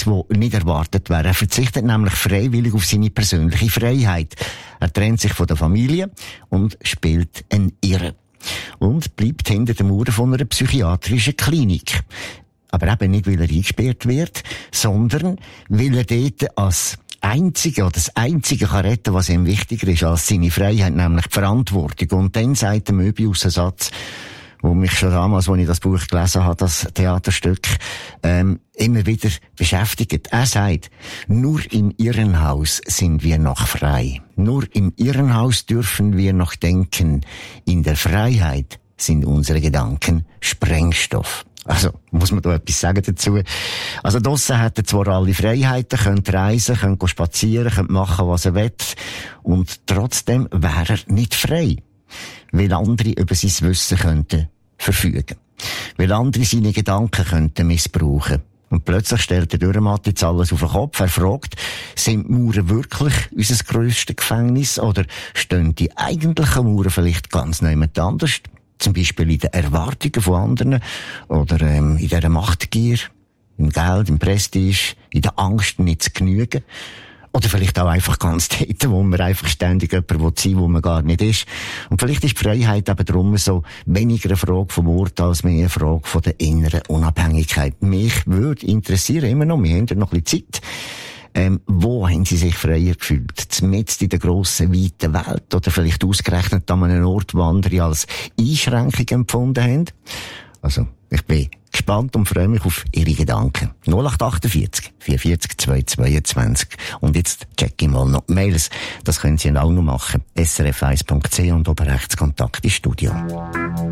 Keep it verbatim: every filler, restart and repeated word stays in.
etwas, was nicht erwartet wäre. Er verzichtet nämlich freiwillig auf seine persönliche Freiheit. Er trennt sich von der Familie und spielt einen Irren. Und bleibt hinter den Mauern von einer psychiatrischen Klinik. Aber eben nicht, weil er eingesperrt wird, sondern weil er dort als Einzige oder das Einzige kann retten, was ihm wichtiger ist als seine Freiheit, nämlich die Verantwortung. Und dann sagt der Möbius einen Satz, wo mich schon damals, als ich das Buch gelesen habe, das Theaterstück, ähm, immer wieder beschäftigt. Er sagt, nur im Irrenhaus sind wir noch frei. Nur im Irrenhaus dürfen wir noch denken. In der Freiheit sind unsere Gedanken Sprengstoff. Also, muss man da etwas sagen dazu? Also, draussen hat er zwar alle Freiheiten, könnt reisen, könnt spazieren, könnt machen, was er will. Und trotzdem wäre er nicht frei. Weil andere über sein Wissen könnten verfügen. Weil andere seine Gedanken könnten missbrauchen. Und plötzlich stellt der Dürrenmatt jetzt alles auf den Kopf. Er fragt, sind die Mauern wirklich unser grösstes Gefängnis? Oder stehen die eigentlichen Mauern vielleicht ganz jemand anders? Zum Beispiel in den Erwartungen von anderen oder ähm, in dieser Machtgier, im Geld, im Prestige, in der Angst, nicht zu genügen. Oder vielleicht auch einfach ganz dort, wo man einfach ständig jemand sein will, wo man gar nicht ist. Und vielleicht ist die Freiheit eben darum so weniger eine Frage vom Ort als mehr eine Frage von der inneren Unabhängigkeit. Mich würde interessieren, immer noch, wir haben ja noch ein bisschen Zeit, Ähm, wo haben Sie sich freier gefühlt? Zumindest in der grossen, weiten Welt? Oder vielleicht ausgerechnet an einem Ort, wo andere als Einschränkung empfunden haben? Also, ich bin gespannt und freue mich auf Ihre Gedanken. null acht acht vier vier vier zwei zwei zwei. Und jetzt check ich mal noch die Mails. Das können Sie auch noch machen. S R F eins Punkt C und oben rechts Kontakt ins Studio.